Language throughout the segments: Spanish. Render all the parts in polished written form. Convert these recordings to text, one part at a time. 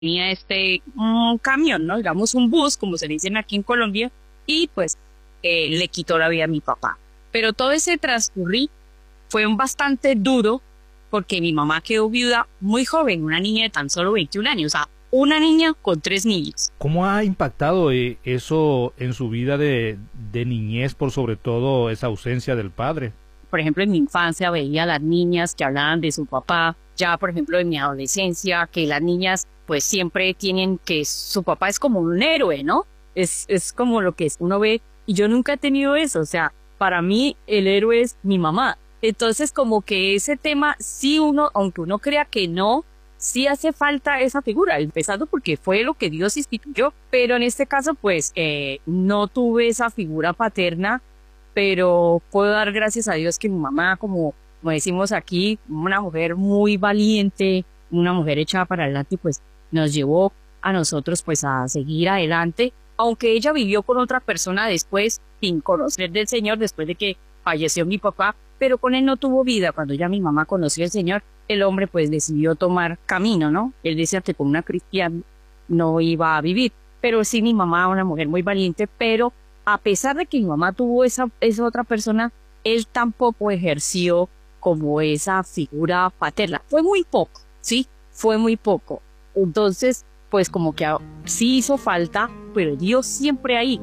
tenía un camión, ¿no? Digamos un bus, como se le dicen aquí en Colombia, y pues le quitó la vida a mi papá. Pero todo ese transcurrir fue un bastante duro porque mi mamá quedó viuda muy joven, una niña de tan solo 21 años, o sea, una niña con 3 niños. ¿Cómo ha impactado eso en su vida de niñez, por sobre todo esa ausencia del padre? Por ejemplo, en mi infancia veía a las niñas que hablaban de su papá, ya por ejemplo en mi adolescencia, que las niñas pues siempre tienen que su papá es como un héroe, ¿no? Es como lo que uno ve, y yo nunca he tenido eso, o sea, para mí el héroe es mi mamá. Entonces como que ese tema, sí uno, aunque uno crea que no, sí hace falta esa figura, empezando porque fue lo que Dios instituyó, pero en este caso pues no tuve esa figura paterna, pero puedo dar gracias a Dios que mi mamá, como decimos aquí, una mujer muy valiente, una mujer echada para adelante, pues nos llevó a nosotros pues a seguir adelante, aunque ella vivió con otra persona después, sin conocer del Señor, después de que falleció mi papá, pero con él no tuvo vida. Cuando ya mi mamá conoció al Señor, el hombre pues decidió tomar camino, ¿no? Él decía que con una cristiana no iba a vivir, pero sí mi mamá, una mujer muy valiente, pero a pesar de que mi mamá tuvo esa otra persona, él tampoco ejerció como esa figura paterna. Fue muy poco, ¿sí? Fue muy poco. Entonces, pues como que sí hizo falta, pero Dios siempre ahí.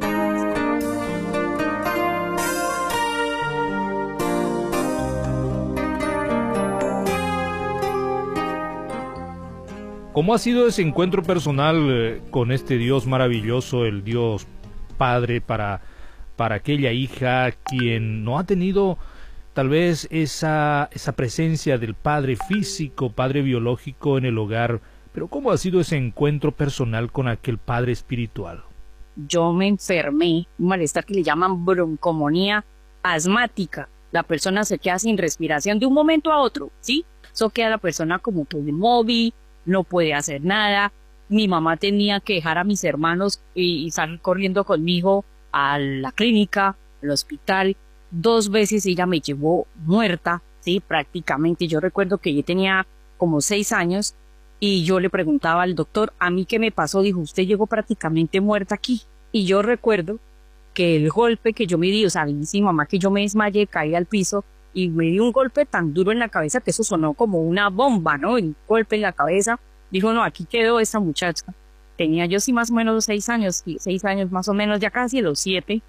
¿Cómo ha sido ese encuentro personal con este Dios maravilloso, el Dios Padre, para aquella hija quien no ha tenido tal vez esa presencia del padre físico, padre biológico en el hogar? Pero ¿cómo ha sido ese encuentro personal con aquel padre espiritual? Yo me enfermé, un malestar que le llaman broncomonía asmática. La persona se queda sin respiración de un momento a otro, ¿sí? Eso queda la persona como que inmóvil, no puede hacer nada. Mi mamá tenía que dejar a mis hermanos y salir corriendo conmigo a la clínica, al hospital. 2 veces ella me llevó muerta, ¿sí? Prácticamente. Yo recuerdo que yo tenía como 6 años y yo le preguntaba al doctor, ¿a mí qué me pasó? Dijo, usted llegó prácticamente muerta aquí. Y yo recuerdo que el golpe que yo me di, o sea, mi mamá, que yo me desmayé, caí al piso y me di un golpe tan duro en la cabeza que eso sonó como una bomba, ¿no? El golpe en la cabeza. Dijo, no, aquí quedó esta muchacha. Tenía yo sí más o menos 6 años, 6 años más o menos, ya casi los 7.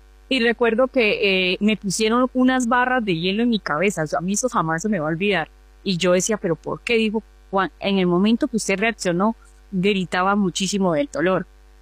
Y recuerdo que me pusieron unas barras de hielo en mi cabeza. O sea, a mí eso jamás se me va a olvidar. Y yo decía, ¿pero por qué? Dijo, Juan, en el momento que usted reaccionó, gritaba muchísimo del dolor.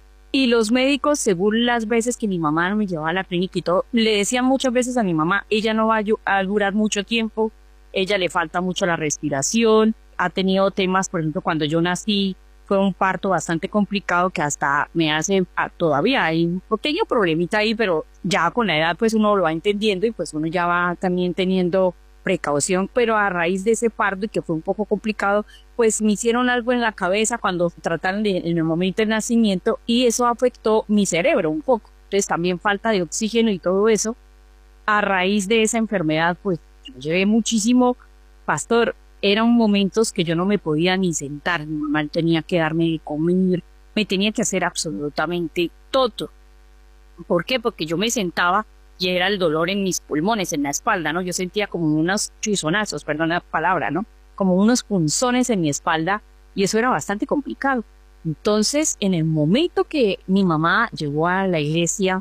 Y los médicos, según las veces que mi mamá me llevaba a la clínica y todo, le decían muchas veces a mi mamá, ella no va a durar mucho tiempo, ella le falta mucho la respiración, ha tenido temas, por ejemplo, cuando yo nací, fue un parto bastante complicado que hasta me hace, todavía hay un pequeño problemita ahí, pero ya con la edad pues uno lo va entendiendo y pues uno ya va también teniendo precaución, pero a raíz de ese parto y que fue un poco complicado, pues me hicieron algo en la cabeza cuando trataron en el momento del nacimiento y eso afectó mi cerebro un poco. Entonces también falta de oxígeno y todo eso. A raíz de esa enfermedad, pues yo llevé muchísimo, pastor, eran momentos que yo no me podía ni sentar, mi mamá tenía que darme de comer, me tenía que hacer absolutamente todo. ¿Por qué? Porque yo me sentaba y era el dolor en mis pulmones, en la espalda, ¿no? Yo sentía como unos chisonazos, perdón la palabra, ¿no? Como unos punzones en mi espalda y eso era bastante complicado. Entonces, en el momento que mi mamá llegó a la iglesia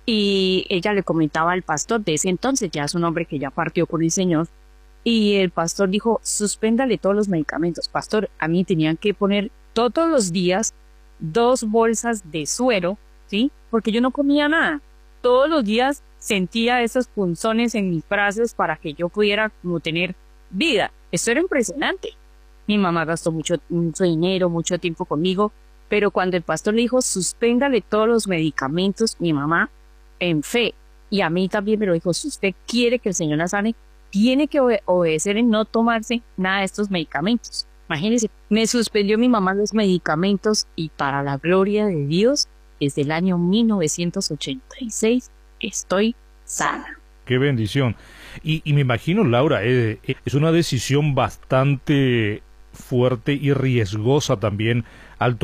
y ella le comentaba al pastor de ese entonces, ya es un hombre que ya partió con el Señor, y el pastor dijo, suspéndale todos los medicamentos. Pastor, a mí tenían que poner todos los días 2 bolsas de suero, ¿sí? Porque yo no comía nada. Todos los días sentía esos punzones en mis brazos para que yo pudiera como tener vida. Eso era impresionante. Mi mamá gastó mucho dinero, mucho tiempo conmigo, pero cuando el pastor le dijo, suspéndale todos los medicamentos, mi mamá, en fe, y a mí también me lo dijo, si usted quiere que el Señor la sane, tiene que obedecer en no tomarse nada de estos medicamentos. Imagínense, me suspendió mi mamá los medicamentos y para la gloria de Dios, desde el año 1986 estoy sana. ¡Qué bendición! Y me imagino, Laura, es una decisión bastante fuerte y riesgosa también al